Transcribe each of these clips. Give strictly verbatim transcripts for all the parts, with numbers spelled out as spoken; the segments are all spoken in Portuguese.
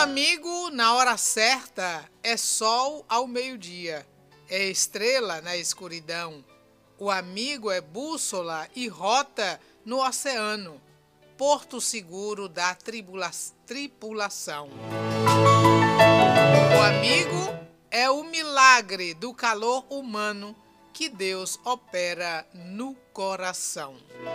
amigo, na hora certa, é sol ao meio-dia, é estrela na escuridão. O amigo é bússola e rota no oceano, porto seguro da tribula- tripulação. O amigo é o milagre do calor humano que Deus opera no coração.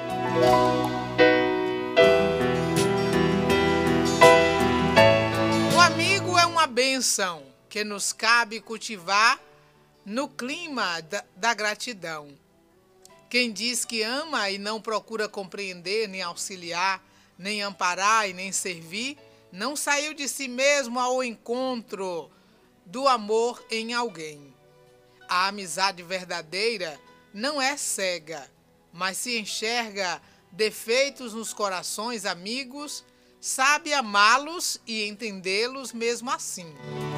O amigo é uma bênção que nos cabe cultivar no clima da, da gratidão. Quem diz que ama e não procura compreender, nem auxiliar, nem amparar e nem servir, não saiu de si mesmo ao encontro do amor em alguém. A amizade verdadeira não é cega, mas se enxerga defeitos nos corações amigos, sabe amá-los e entendê-los mesmo assim.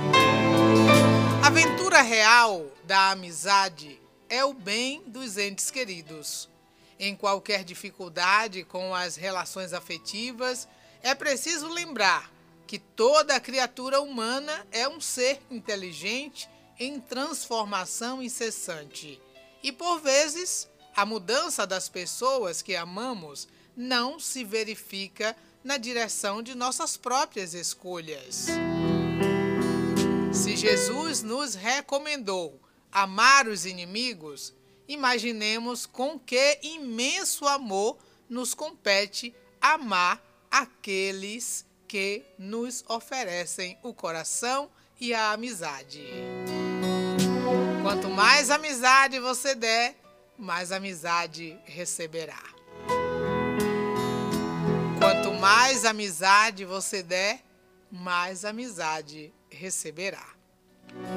A aventura real da amizade é o bem dos entes queridos. Em qualquer dificuldade com as relações afetivas, é preciso lembrar que toda criatura humana é um ser inteligente em transformação incessante. E, por vezes, a mudança das pessoas que amamos não se verifica na direção de nossas próprias escolhas. Se Jesus nos recomendou amar os inimigos, imaginemos com que imenso amor nos compete amar aqueles que nos oferecem o coração e a amizade. Quanto mais amizade você der, mais amizade receberá. Quanto mais amizade você der, mais amizade receberá.